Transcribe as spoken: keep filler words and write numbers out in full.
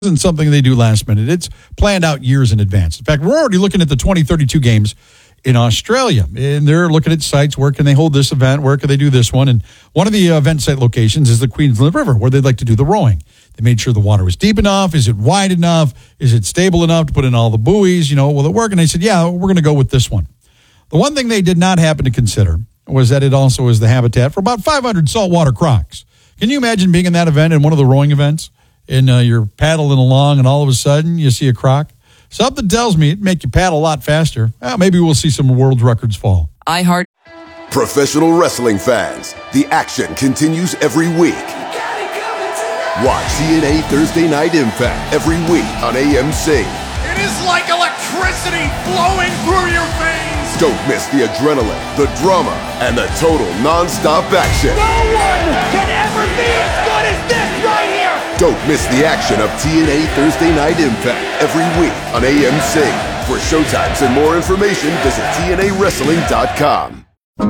isn't something they do last minute. It's planned out years in advance. In fact, we're already looking at the twenty thirty-two games in Australia, and they're looking at sites. Where can they hold this event? Where can they do this one? And one of the event site locations is the Queensland River, where they'd like to do the rowing. They made sure the water was deep enough. Is it wide enough? Is it stable enough to put in all the buoys? You know, will it work? And they said, yeah, we're going to go with this one. The one thing they did not happen to consider was that it also is the habitat for about five hundred saltwater crocs. Can you imagine being in that event, in one of the rowing events, and uh, you're paddling along, and all of a sudden you see a croc? Something tells me it'd make you paddle a lot faster. Well, maybe we'll see some world records fall. I heart. Professional wrestling fans, the action continues every week. Watch T N A Thursday Night Impact every week on A M C. It is like electricity flowing through your veins. Don't miss the adrenaline, the drama, and the total non-stop action. No one can ever be as good as this right here. Don't miss the action of T N A Thursday Night Impact every week on A M C. For showtimes and more information, visit T N A wrestling dot com.